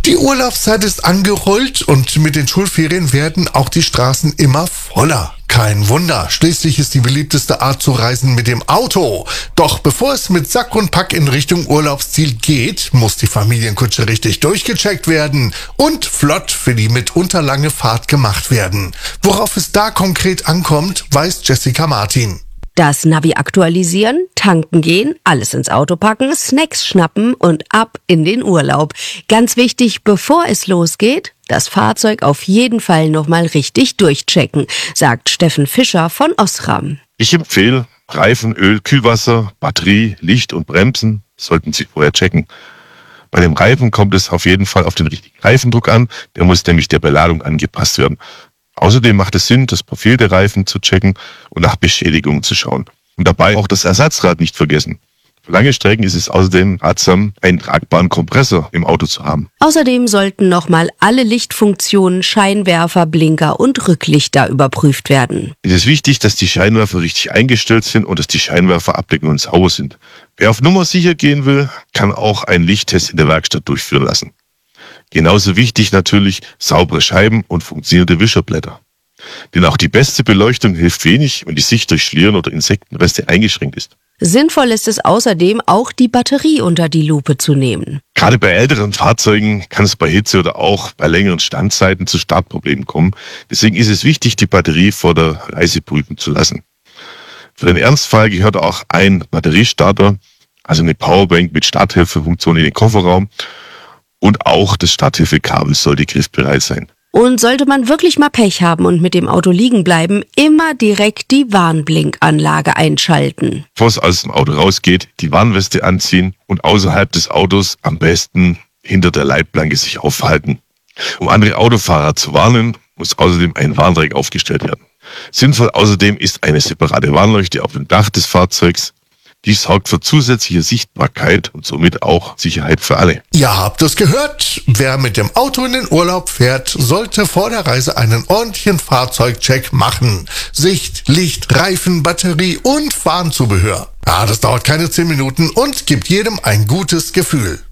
Die Urlaubszeit ist angerollt und mit den Schulferien werden auch die Straßen immer voller. Kein Wunder, schließlich ist die beliebteste Art zu reisen mit dem Auto. Doch bevor es mit Sack und Pack in Richtung Urlaubsziel geht, muss die Familienkutsche richtig durchgecheckt werden und flott für die mitunter lange Fahrt gemacht werden. Worauf es da konkret ankommt, weiß Jessica Martin. Das Navi aktualisieren, tanken gehen, alles ins Auto packen, Snacks schnappen und ab in den Urlaub. Ganz wichtig, bevor es losgeht, das Fahrzeug auf jeden Fall nochmal richtig durchchecken, sagt Steffen Fischer von Osram. Ich empfehle, Reifen, Öl, Kühlwasser, Batterie, Licht und Bremsen sollten Sie vorher checken. Bei dem Reifen kommt es auf jeden Fall auf den richtigen Reifendruck an, der muss nämlich der Beladung angepasst werden. Außerdem macht es Sinn, das Profil der Reifen zu checken und nach Beschädigungen zu schauen. Und dabei auch das Ersatzrad nicht vergessen. Für lange Strecken ist es außerdem ratsam, einen tragbaren Kompressor im Auto zu haben. Außerdem sollten nochmal alle Lichtfunktionen, Scheinwerfer, Blinker und Rücklichter überprüft werden. Es ist wichtig, dass die Scheinwerfer richtig eingestellt sind und dass die Scheinwerferabdeckungen sauber sind. Wer auf Nummer sicher gehen will, kann auch einen Lichttest in der Werkstatt durchführen lassen. Genauso wichtig natürlich saubere Scheiben und funktionierende Wischerblätter. Denn auch die beste Beleuchtung hilft wenig, wenn die Sicht durch Schlieren oder Insektenreste eingeschränkt ist. Sinnvoll ist es außerdem, auch die Batterie unter die Lupe zu nehmen. Gerade bei älteren Fahrzeugen kann es bei Hitze oder auch bei längeren Standzeiten zu Startproblemen kommen. Deswegen ist es wichtig, die Batterie vor der Reise prüfen zu lassen. Für den Ernstfall gehört auch ein Batteriestarter, also eine Powerbank mit Starthilfefunktion in den Kofferraum. Und auch das Starthilfekabel sollte griffbereit sein. Und sollte man wirklich mal Pech haben und mit dem Auto liegen bleiben, immer direkt die Warnblinkanlage einschalten. Bevor es aus dem Auto rausgeht, die Warnweste anziehen und außerhalb des Autos am besten hinter der Leitplanke sich aufhalten. Um andere Autofahrer zu warnen, muss außerdem ein Warndreieck aufgestellt werden. Sinnvoll außerdem ist eine separate Warnleuchte auf dem Dach des Fahrzeugs. Die sorgt für zusätzliche Sichtbarkeit und somit auch Sicherheit für alle. Ihr habt es gehört. Wer mit dem Auto in den Urlaub fährt, sollte vor der Reise einen ordentlichen Fahrzeugcheck machen. Sicht, Licht, Reifen, Batterie und Warnzubehör. Ja, das dauert keine 10 Minuten und gibt jedem ein gutes Gefühl.